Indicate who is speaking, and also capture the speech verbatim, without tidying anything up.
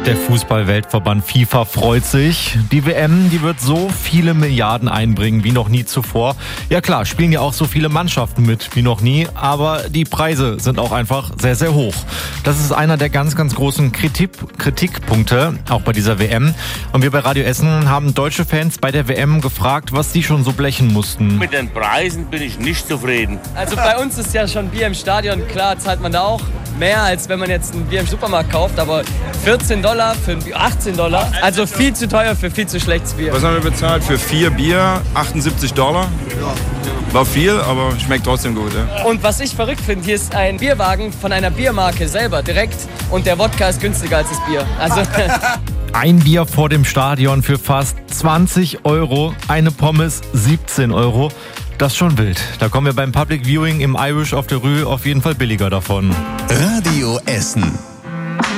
Speaker 1: Der Fußball-Weltverband FIFA freut sich. Die W M, die wird so viele Milliarden einbringen wie noch nie zuvor. Ja klar, spielen ja auch so viele Mannschaften mit wie noch nie, aber die Preise sind auch einfach sehr, sehr hoch. Das ist einer der ganz, ganz großen Kritik, Kritikpunkte, auch bei dieser W M. Und wir bei Radio Essen haben deutsche Fans bei der W M gefragt, was die schon so blechen mussten.
Speaker 2: Mit den Preisen bin ich nicht zufrieden.
Speaker 3: Also bei uns ist ja schon Bier im Stadion, klar zahlt man da auch mehr, als wenn man jetzt ein Bier im Supermarkt kauft, aber vierzehn Dollar für ein Bier, achtzehn Dollar, also viel zu teuer für viel zu schlechtes Bier.
Speaker 4: Was haben wir bezahlt? Für vier Bier achtundsiebzig Dollar. War viel, aber schmeckt trotzdem gut. Ja.
Speaker 3: Und was ich verrückt finde, hier ist ein Bierwagen von einer Biermarke selber direkt und der Wodka ist günstiger als das Bier. Also
Speaker 1: ein Bier vor dem Stadion für fast zwanzig Euro, eine Pommes siebzehn Euro. Das ist schon wild. Da kommen wir beim Public Viewing im Irish auf der Rue auf jeden Fall billiger davon.
Speaker 5: Radio Essen.